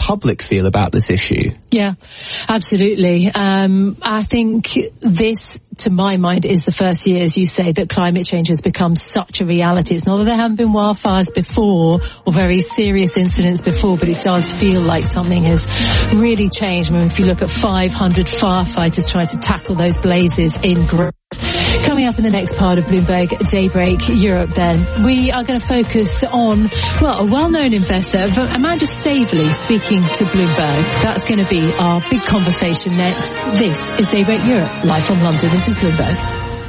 public feel about this issue? Yeah, absolutely. I think this, to my mind, is the first year, as you say, that climate change has become such a reality. It's not that there haven't been wildfires before or very serious incidents before, but it does feel like something has really changed. I mean, if you look at 500 firefighters trying to tackle those blazes in Greece. Coming up in the next part of Bloomberg Daybreak Europe then, we are going to focus on, well, a well-known investor, Amanda Staveley, speaking to Bloomberg. That's going to be our big conversation next. This is Daybreak Europe, live from London. This is Bloomberg.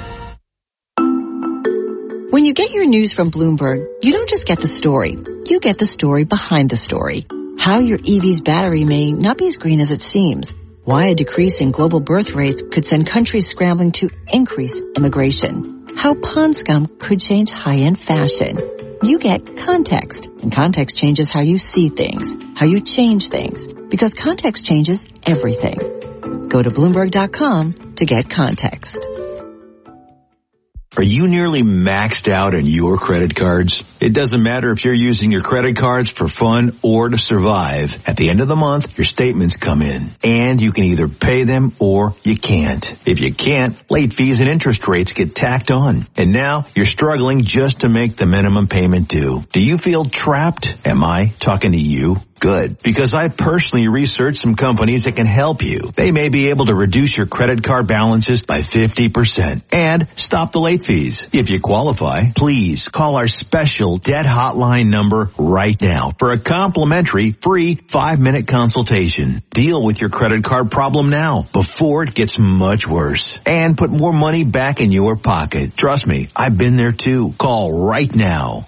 When you get your news from Bloomberg, you don't just get the story. You get the story behind the story. How your EV's battery may not be as green as it seems. Why a decrease in global birth rates could send countries scrambling to increase immigration. How pond scum could change high-end fashion. You get context, and context changes how you see things, how you change things, because context changes everything. Go to Bloomberg.com to get context. Are you nearly maxed out on your credit cards? It doesn't matter if you're using your credit cards for fun or to survive. At the end of the month, your statements come in, and you can either pay them or you can't. If you can't, late fees and interest rates get tacked on. And now you're struggling just to make the minimum payment due. Do you feel trapped? Am I talking to you? Good, because I personally researched some companies that can help you. They may be able to reduce your credit card balances by 50% and stop the late fees. If you qualify, please call our special debt hotline number right now for a complimentary free 5-minute consultation. Deal with your credit card problem now before it gets much worse and put more money back in your pocket. Trust me, I've been there too. Call right now.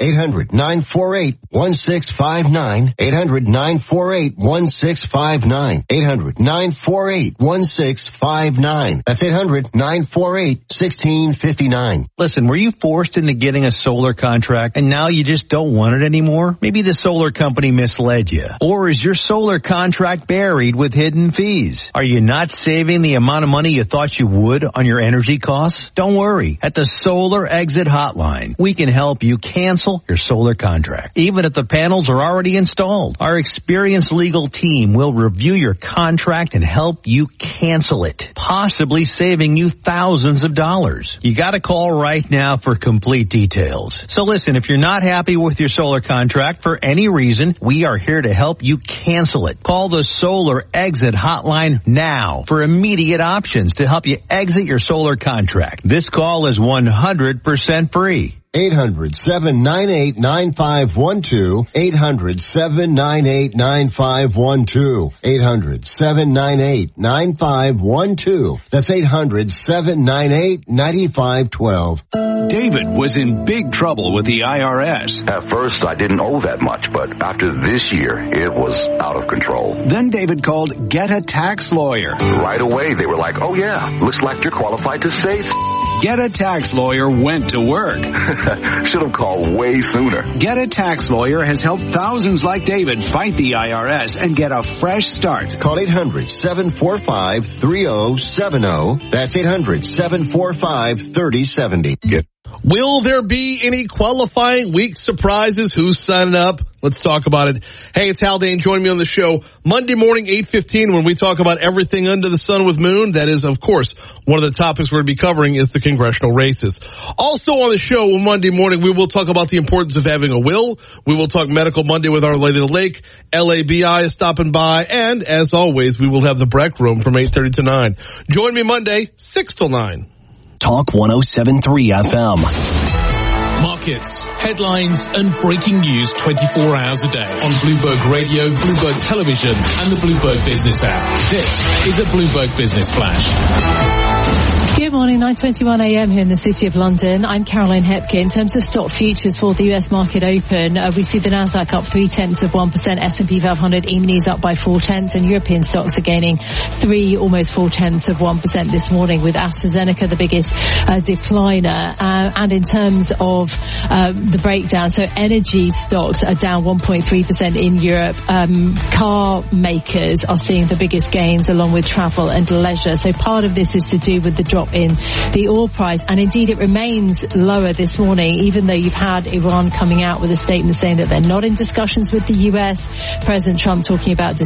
800-948-1659. 800-948-1659. 800-948-1659. That's 800-948-1659. Listen, were you forced into getting a solar contract and now you just don't want it anymore? Maybe the solar company misled you. Or is your solar contract buried with hidden fees? Are you not saving the amount of money you thought you would on your energy costs? Don't worry. At the Solar Exit Hotline, we can help you cancel your solar contract, even if the panels are already installed. Our experienced legal team will review your contract and help you cancel it, possibly saving you thousands of dollars. You got to call right now for complete details. So listen, if you're not happy with your solar contract for any reason, we are here to help you cancel it. Call the Solar Exit Hotline now for immediate options to help you exit your solar contract. This call is 100% free. 800-798-9512. 800-798-9512. 800-798-9512. That's 800-798-9512. David was in big trouble with the IRS. At first, I didn't owe that much, but after this year, it was out of control. Then David called Get a Tax Lawyer. Right away, they were like, oh yeah, looks like you're qualified to save. Get a Tax Lawyer went to work. Should have called way sooner. Get a Tax Lawyer has helped thousands like David fight the IRS and get a fresh start. Call 800-745-3070. That's 800-745-3070. Will there be any qualifying week surprises? Who's signing up? Let's talk about it. Hey, it's Haldane. Join me on the show Monday morning, 8:15, when we talk about everything under the sun with Moon. That is, of course, one of the topics we're going to be covering is the congressional races. Also on the show Monday morning, we will talk about the importance of having a will. We will talk Medical Monday with Our Lady of the Lake. LABI is stopping by. And as always, we will have the Breck Room from 8:30 to 9. Join me Monday, 6 till 9. Talk 107.3 FM. Markets, headlines, and breaking news 24 hours a day on Bloomberg Radio, Bloomberg Television, and the Bloomberg Business app. This is a Bloomberg Business Flash. Good morning, 9:21 a.m. here in the City of London. I'm Caroline Hepke. In terms of stock futures for the US market open, we see the Nasdaq up 0.3%, S&P 500 E-minis up by 0.4%, and European stocks are gaining almost 0.4% this morning, with AstraZeneca the biggest decliner. And in terms of the breakdown, so energy stocks are down 1.3% in Europe. Car makers are seeing the biggest gains, along with travel and leisure. So part of this is to do with the drop in the oil price, and indeed it remains lower this morning, even though you've had Iran coming out with a statement saying that they're not in discussions with the US. President Trump talking about